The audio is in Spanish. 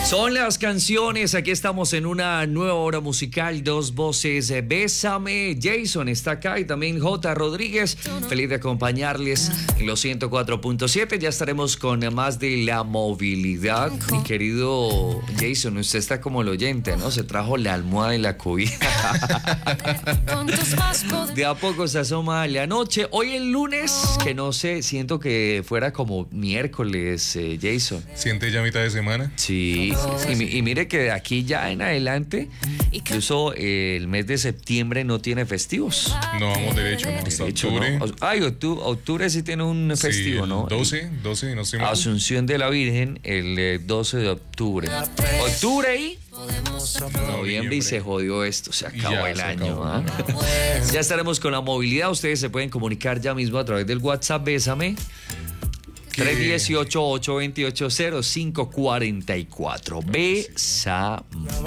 Son las canciones, aquí estamos en una nueva hora musical, dos voces, Bésame, Jason está acá y también J. Rodríguez, feliz de acompañarles en los 104.7, ya estaremos con más de la movilidad. Mi querido Jason, usted está como el oyente, ¿no? Se trajo la almohada y la cobija. De a poco se asoma la noche, hoy el lunes, que no sé, siento que fuera como miércoles, Jason. ¿Siente ya mitad de semana? Sí, y mire que de aquí ya en adelante, incluso el mes de septiembre no tiene festivos. No vamos derecho, ¿no? Hasta octubre. ¿No? Ay, octubre sí tiene un festivo, sí, ¿no? 12, no sé más. Asunción de la Virgen, el 12 de octubre. Octubre y noviembre y se jodió esto, se acabó el año. Ya estaremos con la movilidad, ustedes se pueden comunicar ya mismo a través del WhatsApp, Bésame. 318-828-0544. Bésame.